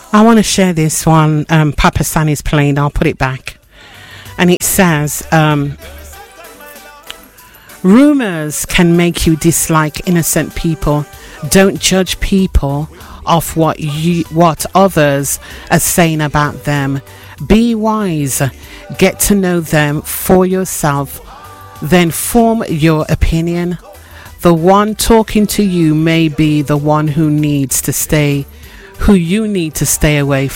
I want to share this one. Papa San is playing. I'll put it back. And it says, rumors can make you dislike innocent people. Don't judge people off what others are saying about them. Be wise. Get to know them for yourself. Then form your opinion. The one talking to you may be the one who you need to stay away